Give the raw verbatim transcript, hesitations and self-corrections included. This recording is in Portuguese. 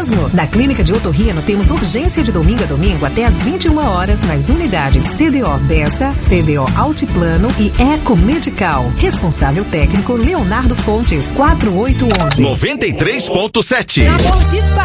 mesmo? Na Clínica de Otorrino temos urgência de domingo a domingo até às vinte e uma horas nas unidades C D O Bessa, C D O Altiplano e Eco Medical. Responsável técnico Leonardo Fontes, quatro oito um um. noventa e três ponto sete. Amor, dispara.